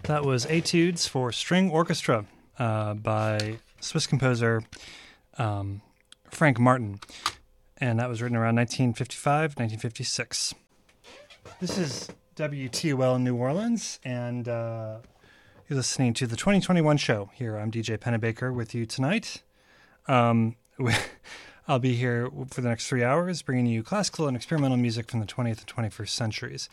That was Etudes for String Orchestra by Swiss composer Frank Martin. And that was written around 1955, 1956. This is WTOL in New Orleans, and you're listening to the 2021 show. Here, I'm DJ Pennebaker with you tonight. I'll be here for the next 3 hours, bringing you classical and experimental music from the 20th and 21st centuries.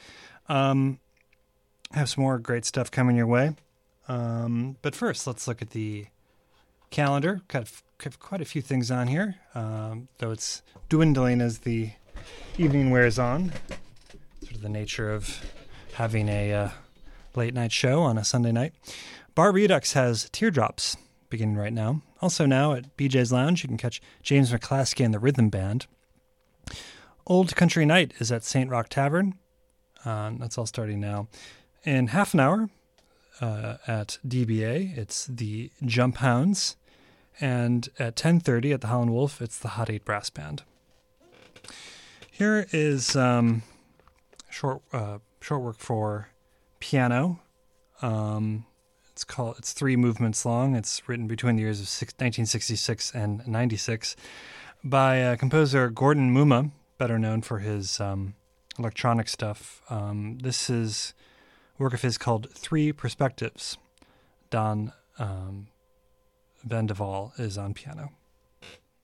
I have some more great stuff coming your way. But first, let's look at the calendar. Got quite a few things on here, though it's dwindling as the evening wears on. Sort of the nature of having a late-night show on a Sunday night. Bar Redux has Teardrops beginning right now. Also now at BJ's Lounge, you can catch James McClaskey and the Rhythm Band. Old Country Night is at St. Rock Tavern. That's all starting now. In half an hour at DBA, it's the Jump Hounds. And at 10:30 at the Howlin' Wolf, it's the Hot 8 Brass Band. Here is short work for piano. It's 3 movements long. It's written between the years of 1966 and 96 by composer Gordon Muma, better known for his electronic stuff. This is work of his called Three Perspectives. Don Vendeval is on piano.